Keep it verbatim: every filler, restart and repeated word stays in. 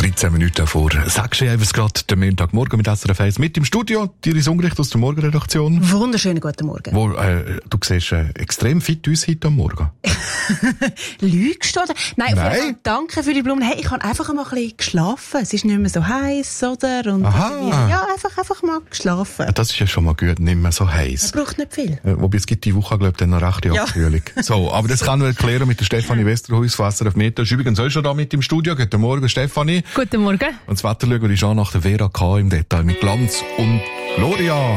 dreizehn Minuten vor sechs Uhr, es gerade der Montagmorgen mit S R F eins. Mit im Studio, Iris Ungericht aus der Morgenredaktion. Wunderschönen guten Morgen. Wo, äh, du siehst äh, extrem fit aus heute am Morgen. Lügst du, oder? Nein, Nein. auf jeden Fall danke für die Blumen. Hey, ich habe einfach mal ein bisschen geschlafen. Es ist nicht mehr so heiß, oder? Und Aha. ja, einfach, einfach mal geschlafen. Das ist ja schon mal gut, nicht mehr so heiß. Es braucht nicht viel. Äh, wobei es gibt die Woche, glaube ich, dann noch rechte Ja. Abkühlung. So, aber das kann wir erklären mit der Stefanie Westerhuis von S R F Meteo. Ist übrigens auch schon da mit im Studio. Guten Morgen, Stefanie. Guten Morgen. Und das Wetter schauen wir uns an nach der Vera K. im Detail mit Glanz und Gloria.